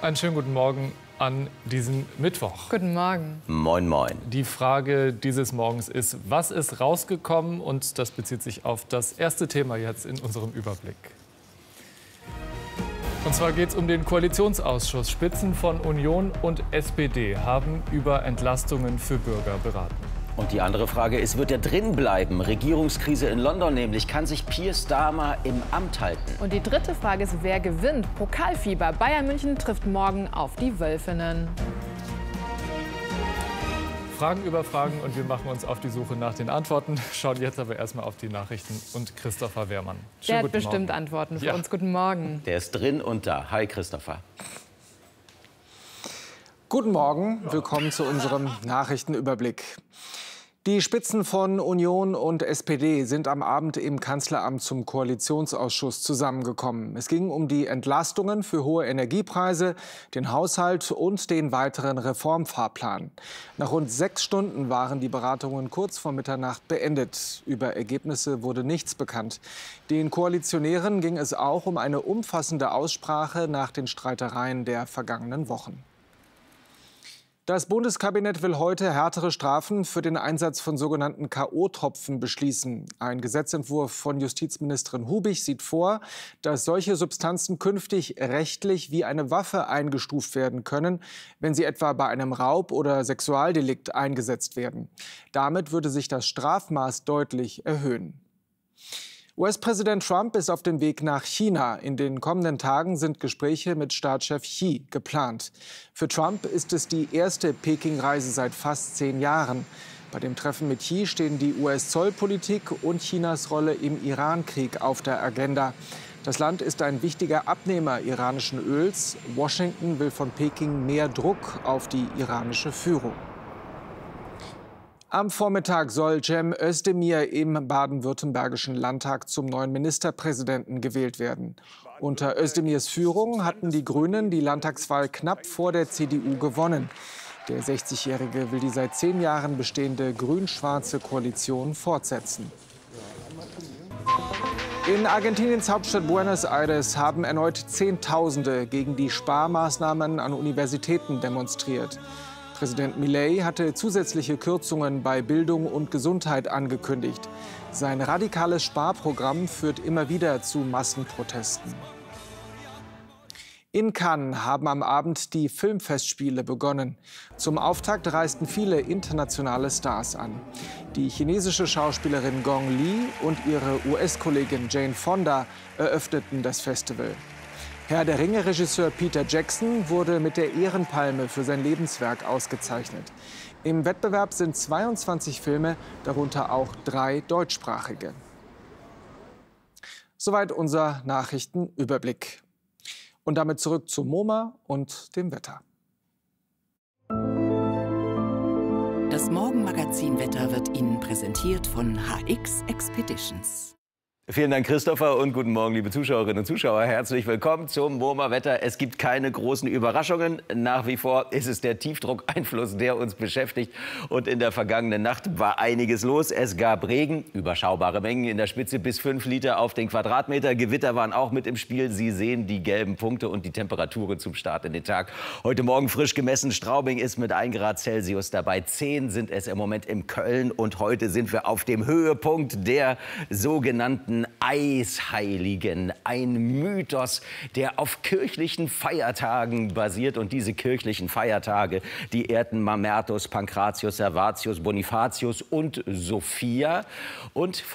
Einen schönen guten Morgen an diesem Mittwoch. Guten Morgen. Moin, moin. Die Frage dieses Morgens ist, was ist rausgekommen? Und das bezieht sich auf das erste Thema jetzt in unserem Überblick. Und zwar geht es um den Koalitionsausschuss. Spitzen von Union und SPD haben über Entlastungen für Bürger beraten. Und die andere Frage ist, wird er drin bleiben? Regierungskrise in London nämlich. Kann sich Keir Starmer im Amt halten? Und die dritte Frage ist, wer gewinnt? Pokalfieber. Bayern München trifft morgen auf die Wölfinnen. Fragen über Fragen und wir machen uns auf die Suche nach den Antworten. Schauen jetzt aber erstmal auf die Nachrichten und Christopher Wehrmann. Der hat bestimmt Antworten für uns. Guten Morgen. Der ist drin und da. Hi, Christopher. Guten Morgen, willkommen zu unserem Nachrichtenüberblick. Die Spitzen von Union und SPD sind am Abend im Kanzleramt zum Koalitionsausschuss zusammengekommen. Es ging um die Entlastungen für hohe Energiepreise, den Haushalt und den weiteren Reformfahrplan. Nach rund 6 Stunden waren die Beratungen kurz vor Mitternacht beendet. Über Ergebnisse wurde nichts bekannt. Den Koalitionären ging es auch um eine umfassende Aussprache nach den Streitereien der vergangenen Wochen. Das Bundeskabinett will heute härtere Strafen für den Einsatz von sogenannten K.O.-Tropfen beschließen. Ein Gesetzentwurf von Justizministerin Hubig sieht vor, dass solche Substanzen künftig rechtlich wie eine Waffe eingestuft werden können, wenn sie etwa bei einem Raub- oder Sexualdelikt eingesetzt werden. Damit würde sich das Strafmaß deutlich erhöhen. US-Präsident Trump ist auf dem Weg nach China. In den kommenden Tagen sind Gespräche mit Staatschef Xi geplant. Für Trump ist es die erste Peking-Reise seit fast 10 Jahren. Bei dem Treffen mit Xi stehen die US-Zollpolitik und Chinas Rolle im Iran-Krieg auf der Agenda. Das Land ist ein wichtiger Abnehmer iranischen Öls. Washington will von Peking mehr Druck auf die iranische Führung. Am Vormittag soll Cem Özdemir im baden-württembergischen Landtag zum neuen Ministerpräsidenten gewählt werden. Unter Özdemirs Führung hatten die Grünen die Landtagswahl knapp vor der CDU gewonnen. Der 60-Jährige will die seit 10 Jahren bestehende grün-schwarze Koalition fortsetzen. In Argentiniens Hauptstadt Buenos Aires haben erneut Zehntausende gegen die Sparmaßnahmen an Universitäten demonstriert. Präsident Milei hatte zusätzliche Kürzungen bei Bildung und Gesundheit angekündigt. Sein radikales Sparprogramm führt immer wieder zu Massenprotesten. In Cannes haben am Abend die Filmfestspiele begonnen. Zum Auftakt reisten viele internationale Stars an. Die chinesische Schauspielerin Gong Li und ihre US-Kollegin Jane Fonda eröffneten das Festival. Herr der Ringe-Regisseur Peter Jackson wurde mit der Ehrenpalme für sein Lebenswerk ausgezeichnet. Im Wettbewerb sind 22 Filme, darunter auch 3 deutschsprachige. Soweit unser Nachrichtenüberblick. Und damit zurück zu MoMA und dem Wetter. Das Morgenmagazin-Wetter wird Ihnen präsentiert von HX Expeditions. Vielen Dank, Christopher, und guten Morgen, liebe Zuschauerinnen und Zuschauer. Herzlich willkommen zum MoMA-Wetter. Es gibt keine großen Überraschungen. Nach wie vor ist es der Tiefdruckeinfluss, der uns beschäftigt. Und in der vergangenen Nacht war einiges los. Es gab Regen, überschaubare Mengen, in der Spitze bis 5 Liter auf den Quadratmeter. Gewitter waren auch mit im Spiel. Sie sehen die gelben Punkte und die Temperaturen zum Start in den Tag. Heute Morgen frisch gemessen. Straubing ist mit 1 Grad Celsius dabei. 10 sind es im Moment in Köln. Und heute sind wir auf dem Höhepunkt der sogenannten Eisheiligen, ein Mythos, der auf kirchlichen Feiertagen basiert. Und diese kirchlichen Feiertage, die ehrten Mamertus, Pankratius, Servatius, Bonifatius und Sophia. Und